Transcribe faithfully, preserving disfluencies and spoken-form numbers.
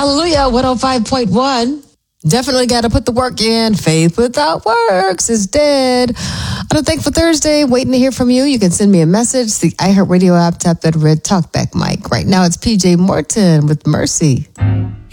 Hallelujah, one oh five point one. Definitely got to put the work in. Faith without works is dead. On a Thankful Thursday, waiting to hear from you. You can send me a message. The iHeartRadio app, tap that red talkback mic. Right now, it's P J Morton with Mercy.